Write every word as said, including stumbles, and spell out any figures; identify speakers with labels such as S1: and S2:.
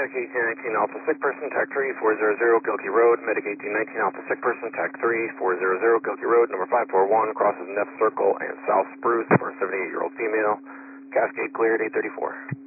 S1: Medic eighteen nineteen Alpha Sick Person, Tech three four zero zero Gilkey Road. Medic eighteen nineteen Alpha Sick Person, Tech three four zero zero Gilkey Road, number five four one, crosses Neff Circle and South Spruce for a seventy-eight-year-old female. Cascade cleared, eight thirty-four.